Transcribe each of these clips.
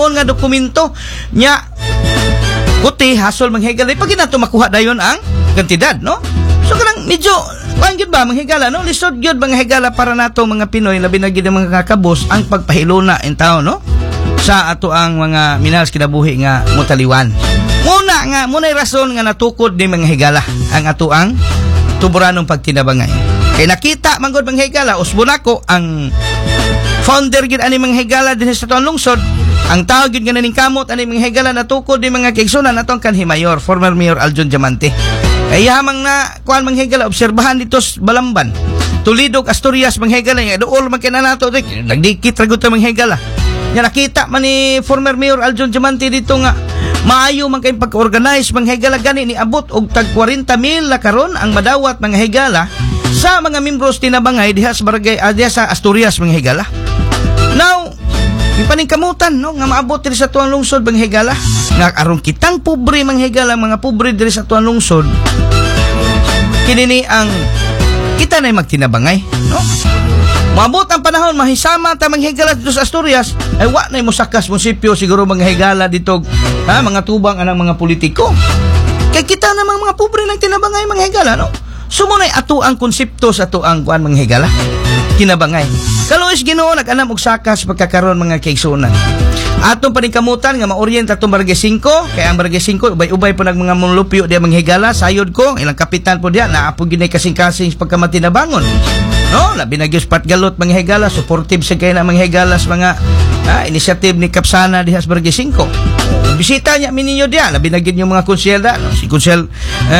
tinuon nga dokumento nya kuti hasol manghigala pag nato makuha dayon ang kantidad, no? So kanang medyo panggid ba manghigala, no? Lisod gyud manghigala para nato mga Pinoy labi na gid mga kakabos ang pagpahiluna in tao, no? Sa ato ang mga minahal kinabuhi nga motaliwan. Muna'y rason nga natukod ni mga higala ang ato ang tuburanong pagtinabangay. Kay nakita manggod mga higala usbon ako ang founder gid ani mga higala dinhi sa tuang lungsod. Ang tawag yun ganing kamot ani mga higala natukod ni mga kaigsunan natong kanhi mayor, former Mayor Aljon Diamante. Kaya hamang na kuan mga higala obserbahan dito sa Balamban, Toledo, Asturias mga higala nga dool man kana nato nagdikit ra gud ta mga higala. Nya nakita man ni former Mayor Aljon Diamante dito nga maayo man kay pag-organize mga higala gani ni abot og tag 40,000 la karon ang madawat mga higala sa mga membros tinabangay diha sa barangay diha sa Asturias mga higala. Now ipaningkamutan, no, nga maabot diri sa tuang lungsod mga higala nga aron kitang pobre mga higala, mga pobre diri sa tuang lungsod kinini ang kita na magtinabangay, no? Maabot ang panahon mahisama ta mga higala dito sa Asturias ay wa na mosakas munisipyo siguro mga higala dito mga tubang anang mga politiko kay kita na mga pobre nang tinabangay mga higala, no? Sumunay ato ang konsepto sa ato ang kuan mga higala tinabangay. Kaluoy Ginoo nag-anam og sakas pagkakaroon mga kaigsunan. Atong paningkamutan nga maoryent atong Barangay 5 kay ang Barangay 5 ubay-ubay po nag mga monolupyo diha mga higala sayod ko ilang kapitan po diha naa po ginay kasing-kasing pagkamatinabangon. No, labi na gyud patgalot mga higala supportive sa kay na mga higala sa mga initiative ni Kapsana diha sa Barangay 5. Bisita niya mininyo diha labi na gyud yung mga konsehal, no? Si konsehal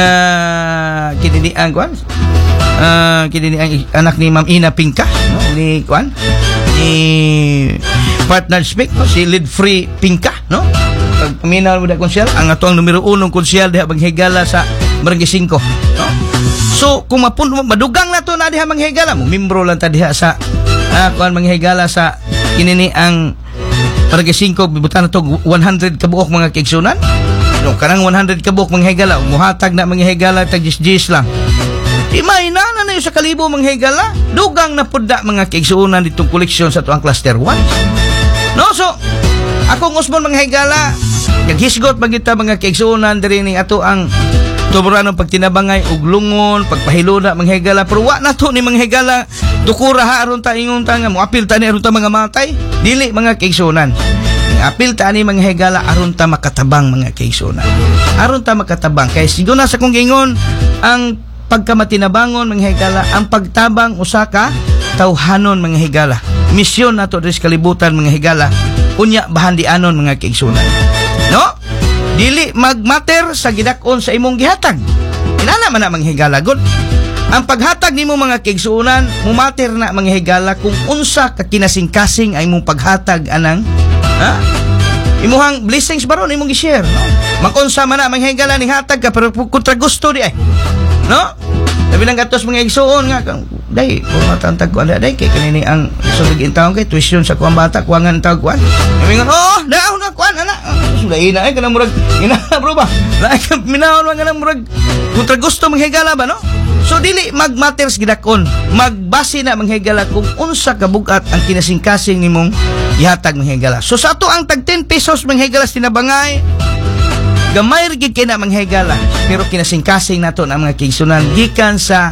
kinini ang kuan kinini ang anak ni Ma'am Ina Pingka, no? Ni kuan ni partner speak, no? Si Lead Free Pingka, no? Pag paminaw mo da konsehal ang ato ang numero 1 konsehal diha mga higala sa Barangay 5, no? So kung madugang na to na diha mga higala mo membro lang ta diha sa kuan mga higala sa kinini ang Barangay 5 bibutan na to 100 kabuok mga kaigsunan, no? Kanang 100 kabuok mga higala muhatag na mga higala tag 10 lang. Imay na yun sa kalibo mga higala dugang na pudda mga kaigsunan ditong koleksyon sa tuang cluster 1, no? So akong usbon mga higala naghisgot magita mga kaigsunan diri ning ato ang tuburanong pagtinabangay ug lungon pagpahiluna mga higala pero wa na to ni mga higala tukura ha aron ta ingon ta nga moapil ta ni aron ta mga matay dili mga kaigsunan apil ta ni mga higala aron ta makatabang mga kaigsunan aron ta makatabang kay siguro na sa kong gingon ang pagkamatinabangon mga higala ang pagtabang usa ka tawhanon mga higala misyon nato sa kalibutan mga higala unya bahandianon mga kaigsunan, no? Dili magmater sa gidak-on sa imong gihatag inana man na mga higala gud ang paghatag nimo mga kaigsunan mumater na mga higala kung unsa ka kinasing-kasing ay imong paghatag anang imuhang blessings baron imong gi-share, no? Makunsa man na mga higala ni hatag ka pero kontra gusto di ay, no? Labi lang gatos mga igsuon nga day pumatantag ko day kay kanini ang sulog intawon kay tuition sa kuang bata kuangan tawag kuan mingon daw na kuan ana sulay na ay kanang murag ina bro ba laay minahon man kanang murag kontra gusto mga higala ba, no? So dili magmatters gidakon magbase na mga higala kung unsa kabugat ang kinasing-kasing nimong ihatag mga higala. So sa ato ang tag 10 pesos mga higala tinabangay gamay rig kay na mga higala pero kinasing-kasing nato na mga kaigsunan gikan sa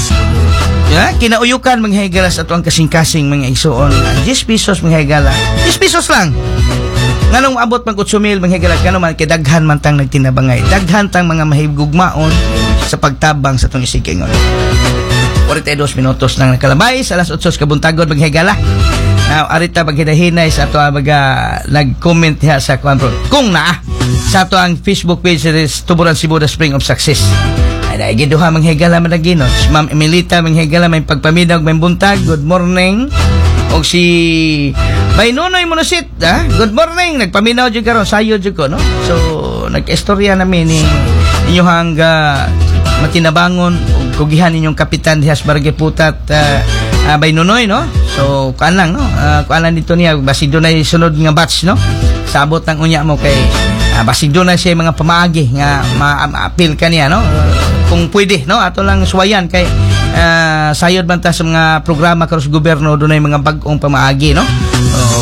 kinauyukan mga higala sa ato ang kasing-kasing mga igsuon 10 pesos mga higala 10 pesos lang nganong abot mag 8,000 mga higala kano man kay daghan man tang nagtinabangay daghan tang mga mahigugmaon sa pagtabang sa atong isigingon 42 minutos nang nakalabay sa alas 8 kabuntagon mga higala. Now arita paghinay-hinay sa ato mga nag-comment diha sa kung naa sa ato ang Facebook page is Tuburan Cebu the Spring of Success. Ay giduha mga higala man naginos. Ma'am Emilita mga higala may pagpaminaw may buntag. Good morning. Og si May Nunoy Monosit, good morning. Nagpaminaw jud karon sayo jud ko, no? So nag-istorya namin ni inyong matinabangon ug kugihan ninyong kapitan diha sa Barangay Putat Bay Nunoy, no? So kuan lang, no? Kuan lang dito niya basig dunay sunod nga batch, no? Sabot ng unya mo kay basig dunay siya mga pamaagi nga ma-appeal kaniya, no? Kung pwede, no? Ato lang suwayan kay sayod man ta sa mga programa karon sa gobyerno dunay mga bag-ong pamaagi, no?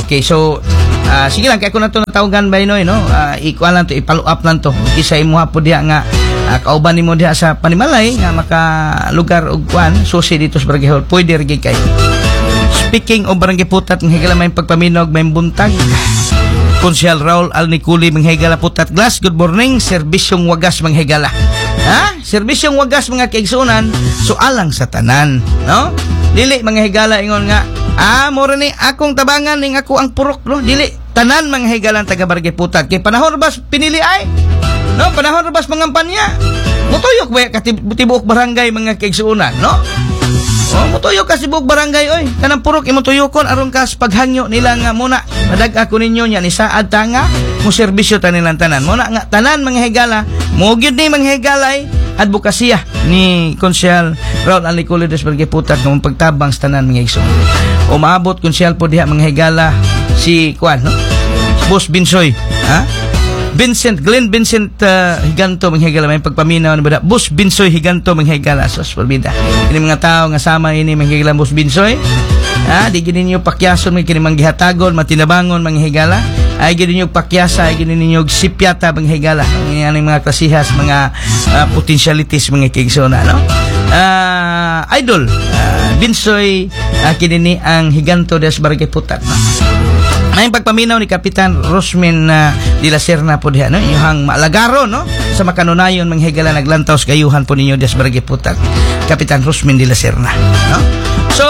Okay, so sige lang kay ko na to natawagan ba inoy no. Ikuan lang to, i-follow up lang to. Isa imo po diha nga kauban nimo diha sa Panimalay nga maka lugar og kuan susi dito sa Barangay Hall. Pwede rin kay. Speaking of Barangay Putat, ng higala may pagpaminog, may buntag. Konsyal Raul Alniculi, manghigala Putat Glass. Good morning, serbisyong wagas manghigala. Serbisyong wagas mga kaigsunan, so alang sa tanan, no? Dili manghigala ingon nga, mura ni akong tabangan ning ako ang purok, no? Dili tanan manghigala taga Barangay Putat. Kay panahon bas pinili ay, no? Panahon bas mangampanya. Mutuyok ba tibuok barangay mga kaigsunan, no? Mutuyok ka si buong barangay, oy. Kanang purok imutuyokon aron kas paghangyo nila nga muna. Madag ako ninyo nya ni saad tanga mo serbisyo tanilang tanan. Muna nga tanan mga higala, mo gyud ni mga higalay advokasya ni Konsyal Raul Alniculi des Barangay Putat ng pagtabang sa tanan mga igsoon. Umaabot konsyal po diha mga higala si kuan, no? Boss Binsoy, Glenn Vincent Higanto manghigala may pagpaminaw na Boss Binsoy Higanto manghigala sos palbida. Ini mga tao nga sama ini manghigala Boss Binsoy. Di gid ninyo pakyason may kini manggihatagon matinabangon manghigala. Ay gid ninyo pakyasa, ay gid ninyo sipyata manghigala. Ini mga klasihas mga potentialities mga kigsona, no? Idol Binsoy kinini ang Higanto des Barangay Putat, no? May pagpaminaw ni Kapitan Rosmin de la Serna po diha, no? Iyang maalagaro, no? Sa makanunayon manghigala naglantaw sa kayuhan po ninyo des Barangay Putat. Kapitan Rosmin de la Serna, no? So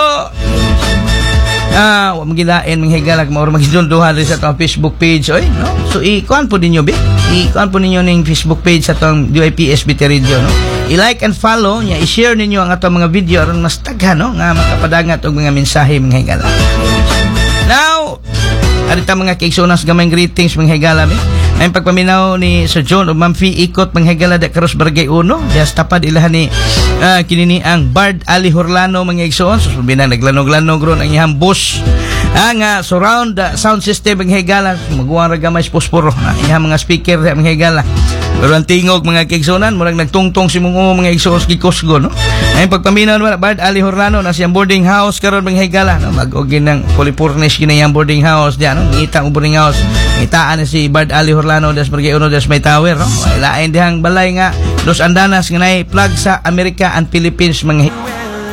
magilain manghigala mauro magidunduhan sa atong Facebook page, oy, no? So ikuan po ninyo ikuan po ninyo ning Facebook page sa atong DYPSBT Radio, no? I-like and follow nya, i-share ninyo ang atong mga video aron mas daghan, no, nga makapadangat og mga mensahe manghigala. Now, arita mga kaigsunas gamay greetings mga higala mi. May pagpaminaw ni Sir John o Ma'am Fee ikot mga higala da Karos Barangay 1. Dias tapad ilahan ni kinini ang Bard Ali Horlano mga igsoon. So binang naglanog-lanog ron ang iyang boss. Ang surround sound system mga higala magawa ra gamay posporo. Iyang mga speaker da mga higala. Pero ang tingog mga kaigsunan murag nagtungtong si mga igsoon gikusgo, no. Ay pagpaminaw naman Bard Ali Horlano na siyang boarding house karon mga higala, no. Mag-ogin ng fully furnished ginayang boarding house diyan, no. Ngitang boarding house. Ngitaan na si Bard Ali Horlano des Barangay 1 des May Tower, no. Lain dihang balay nga Los Andanas nga nay plug sa America and Philippines mga